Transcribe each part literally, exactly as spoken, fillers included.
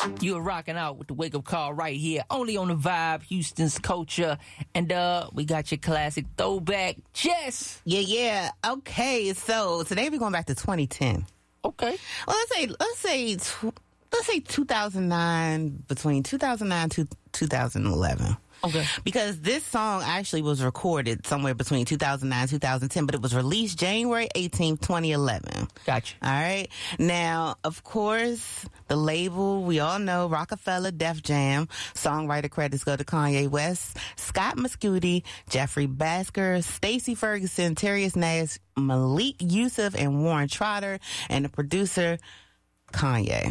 You're rocking out with the wake up call right here, only on the Vibe, Houston's Culture. And uh, we got your classic throwback, Jess. Yeah, yeah. Okay, so today we're going back to twenty ten. Okay. Well, let's say, let's say, let's say two thousand nine, between two thousand nine to two thousand eleven. Okay. Because this song actually was recorded somewhere between two thousand nine and two thousand ten, but it was released January eighteenth, twenty eleven. Gotcha. All right. Now, of course, the label, we all know, Rockefeller Def Jam. Songwriter credits go to Kanye West, Scott Mescudi, Jeffrey Basker, Stacey Ferguson, Terius Nash, Malik Yusuf, and Warren Trotter. And the producer, Kanye.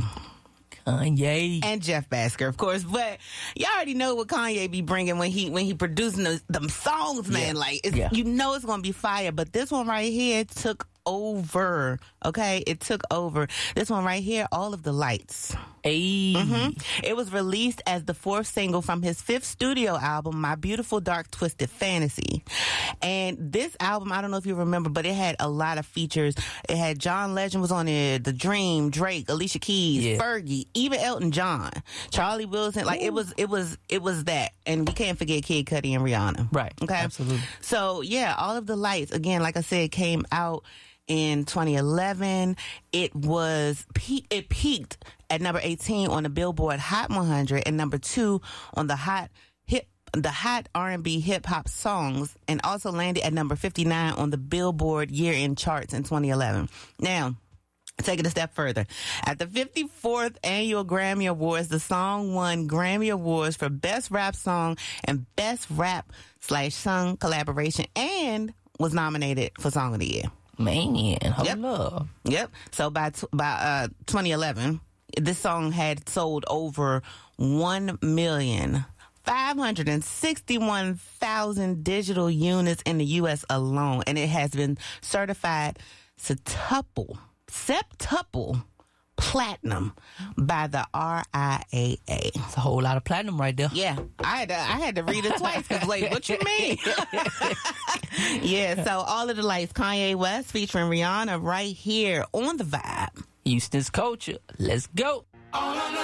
Kanye. And Jeff Basker, of course. But y'all already know what Kanye be bringing when he when he producing those, them songs, man. Yeah. Like, it's, Yeah. you know it's going to be fire. But this one right here took over, okay? It took over. This one right here, All of the Lights. Hey. Mm-hmm. It was released as the fourth single from his fifth studio album, My Beautiful Dark Twisted Fantasy. And this album, I don't know if you remember, but it had a lot of features. It had John Legend was on it, The Dream, Drake, Alicia Keys, Yeah. Fergie, even Elton John, Charlie Wilson. Like, it was, it was, it was that. And we can't forget Kid Cudi and Rihanna. Right. Okay. Absolutely. So yeah, All of the Lights, again, like I said, came out in twenty eleven. It was pe- it peaked at number eighteen on the Billboard Hot one hundred and number two on the Hot Hip the Hot R and B Hip Hop Songs, and also landed at number fifty-nine on the Billboard Year-End Charts in twenty eleven. Now, take it a step further. At the fifty-fourth Annual Grammy Awards, the song won Grammy Awards for Best Rap Song and Best Rap slash Song Collaboration, and was nominated for Song of the Year. Man, hold Yep. up. Yep. So by t- by uh, twenty eleven, this song had sold over one million five hundred sixty-one thousand digital units in the U S alone, and it has been certified septuple, septuple platinum by the R I A A. It's a whole lot of platinum right there. Yeah, I had to, I had to read it twice because, like, what you mean? Yeah, so All of the Lights, Kanye West featuring Rihanna right here on the Vibe. Houston's Culture. Let's go. All of the